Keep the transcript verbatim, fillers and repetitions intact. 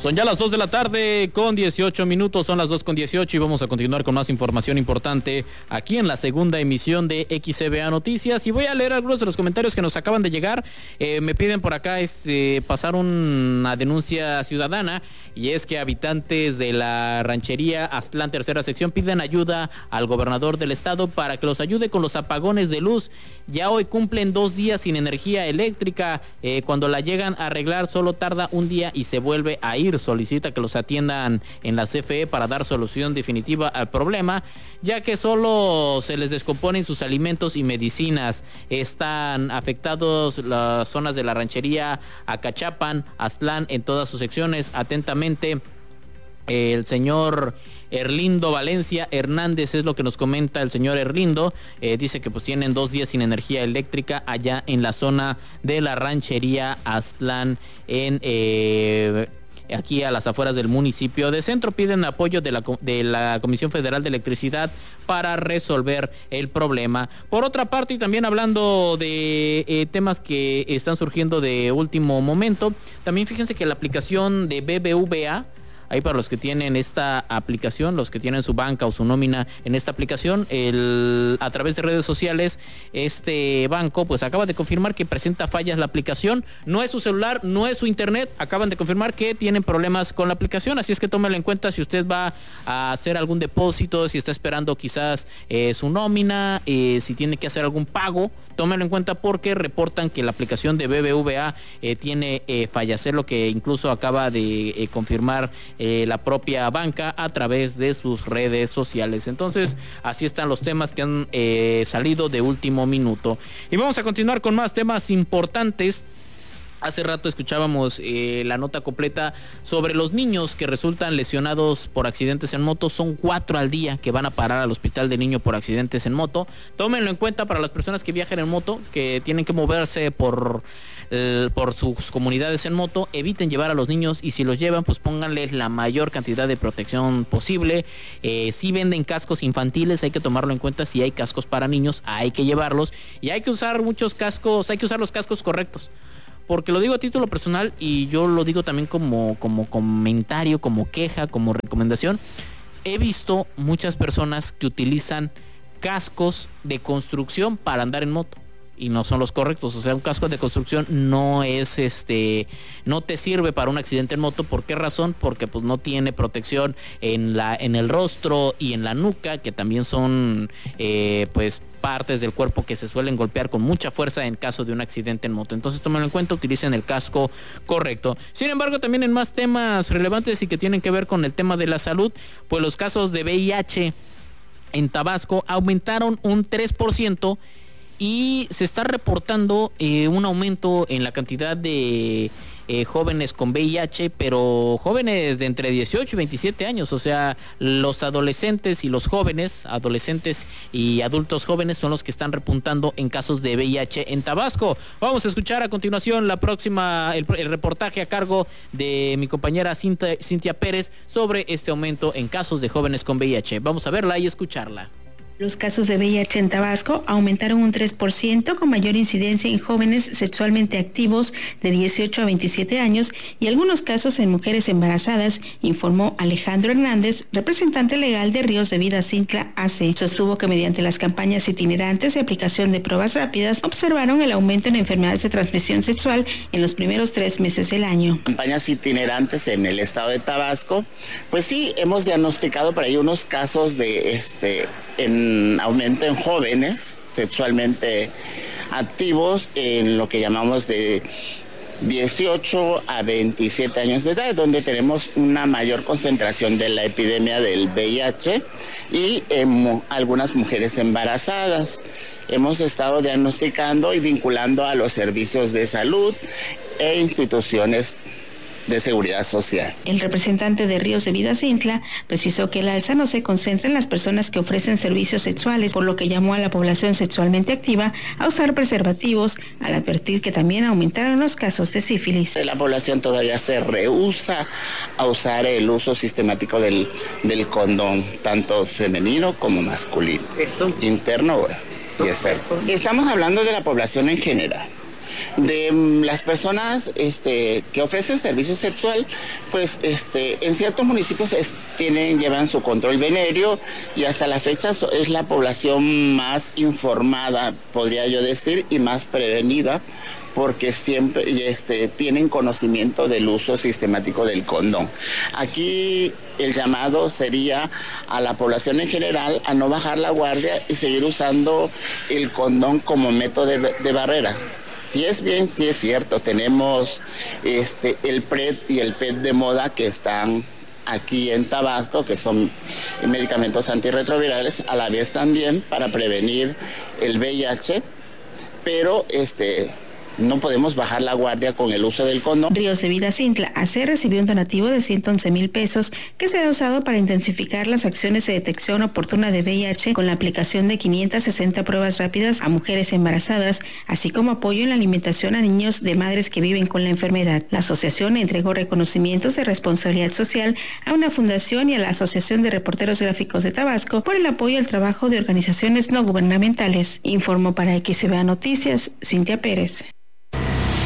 Son ya las dos de la tarde con dieciocho minutos, son las dos con dieciocho y vamos a continuar con más información importante aquí en la segunda emisión de X C B A Noticias. Y voy a leer algunos de los comentarios que nos acaban de llegar. Eh, me piden por acá este, pasar una denuncia ciudadana, y es que habitantes de la ranchería Aztlán, tercera sección, piden ayuda al gobernador del estado para que los ayude con los apagones de luz. Ya hoy cumplen dos días sin energía eléctrica. Eh, cuando la llegan a arreglar solo tarda un día y se vuelve a ir. Solicita que los atiendan en la C F E para dar solución definitiva al problema, ya que solo se les descomponen sus alimentos y medicinas. Están afectados las zonas de la ranchería Acachapan, Aztlán, en todas sus secciones. Atentamente, el señor Erlindo Valencia Hernández, es lo que nos comenta el señor Erlindo. Eh, dice que pues tienen dos días sin energía eléctrica allá en la zona de la ranchería Aztlán, en eh, aquí a las afueras del municipio de Centro. Piden apoyo de la, de la Comisión Federal de Electricidad para resolver el problema. Por otra parte, y también hablando de eh, temas que están surgiendo de último momento, también fíjense que la aplicación de B B V A, ahí para los que tienen esta aplicación, los que tienen su banca o su nómina en esta aplicación, el, a través de redes sociales, este banco pues acaba de confirmar que presenta fallas la aplicación. No es su celular, no es su internet, acaban de confirmar que tienen problemas con la aplicación, así es que tómelo en cuenta si usted va a hacer algún depósito, si está esperando quizás eh, su nómina, eh, si tiene que hacer algún pago, tómelo en cuenta porque reportan que la aplicación de B B V A eh, tiene eh, fallas, es lo que incluso acaba de eh, confirmar Eh, la propia banca a través de sus redes sociales. Entonces, así están los temas que han eh, salido de último minuto. Y vamos a continuar con más temas importantes. Hace rato escuchábamos eh, la nota completa sobre los niños que resultan lesionados por accidentes en moto. Son cuatro al día que van a parar al hospital de niño por accidentes en moto. Tómenlo en cuenta para las personas que viajan en moto, que tienen que moverse por, eh, por sus comunidades en moto. Eviten llevar a los niños, y si los llevan, pues pónganles la mayor cantidad de protección posible. Eh, si venden cascos infantiles, hay que tomarlo en cuenta. Si hay cascos para niños, hay que llevarlos. Y hay que usar muchos cascos, hay que usar los cascos correctos. Porque lo digo a título personal y yo lo digo también como, como comentario, como queja, como recomendación. He visto muchas personas que utilizan cascos de construcción para andar en moto y no son los correctos. O sea, un casco de construcción no es este, no te sirve para un accidente en moto. ¿Por qué razón? Porque pues no tiene protección en la, en el rostro y en la nuca, que también son eh, pues partes del cuerpo que se suelen golpear con mucha fuerza en caso de un accidente en moto. Entonces tómenlo en cuenta, utilicen el casco correcto. Sin embargo, también en más temas relevantes y que tienen que ver con el tema de la salud, pues los casos de V I H en Tabasco aumentaron un tres por ciento y se está reportando eh, un aumento en la cantidad de Eh, jóvenes con V I H, pero jóvenes de entre dieciocho y veintisiete años. O sea, los adolescentes y los jóvenes, adolescentes y adultos jóvenes son los que están repuntando en casos de V I H en Tabasco. Vamos a escuchar a continuación la próxima, el, el reportaje a cargo de mi compañera Cintia, Cintia Pérez sobre este aumento en casos de jóvenes con V I H. Vamos a verla y escucharla. Los casos de V I H en Tabasco aumentaron un tres por ciento, con mayor incidencia en jóvenes sexualmente activos de dieciocho a veintisiete años y algunos casos en mujeres embarazadas, informó Alejandro Hernández, representante legal de Ríos de Vida Cintla A C. Sostuvo que mediante las campañas itinerantes y aplicación de pruebas rápidas observaron el aumento en enfermedades de transmisión sexual en los primeros tres meses del año. Campañas itinerantes en el estado de Tabasco, pues sí, hemos diagnosticado por ahí unos casos de este en aumento en jóvenes sexualmente activos en lo que llamamos de dieciocho a veintisiete años de edad, donde tenemos una mayor concentración de la epidemia del V I H y eh, algunas mujeres embarazadas. Hemos estado diagnosticando y vinculando a los servicios de salud e instituciones de seguridad social. El representante de Ríos de Vida Cintla precisó que el alza no se concentra en las personas que ofrecen servicios sexuales, por lo que llamó a la población sexualmente activa a usar preservativos, al advertir que también aumentaron los casos de sífilis. La población todavía se rehúsa a usar el uso sistemático del, del condón, tanto femenino como masculino, interno y externo. Estamos hablando de la población en general. De um, las personas este, que ofrecen servicio sexual, pues este, en ciertos municipios es, tienen, llevan su control venéreo y hasta la fecha es la población más informada, podría yo decir, y más prevenida, porque siempre este, tienen conocimiento del uso sistemático del condón. Aquí el llamado sería a la población en general a no bajar la guardia y seguir usando el condón como método de, de barrera. Si es bien, sí es cierto, tenemos este, el PrEP y el P E T de moda que están aquí en Tabasco, que son medicamentos antirretrovirales, a la vez también para prevenir el V I H, pero este... no podemos bajar la guardia con el uso del condón. Ríos de Vida Cintla A C recibió un donativo de ciento once mil pesos que será usado para intensificar las acciones de detección oportuna de V I H con la aplicación de quinientas sesenta pruebas rápidas a mujeres embarazadas, así como apoyo en la alimentación a niños de madres que viven con la enfermedad. La asociación entregó reconocimientos de responsabilidad social a una fundación y a la Asociación de Reporteros Gráficos de Tabasco por el apoyo al trabajo de organizaciones no gubernamentales. Informó para X C B A Noticias, Cintia Pérez.